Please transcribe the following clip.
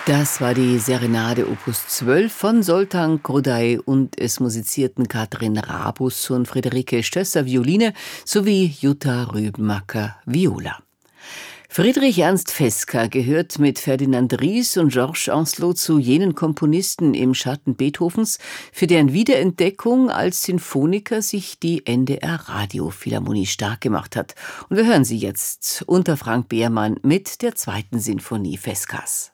Das war die Serenade Opus 12 von Zoltán Kodály und es musizierten Katrin Rabus und Friederike Stösser Violine sowie Jutta Rübenmacker Viola. Friedrich Ernst Fesca gehört mit Ferdinand Ries und Georges Ancelot zu jenen Komponisten im Schatten Beethovens, für deren Wiederentdeckung als Sinfoniker sich die NDR Radiophilharmonie stark gemacht hat. Und wir hören sie jetzt unter Frank Behrmann mit der zweiten Sinfonie Fescas.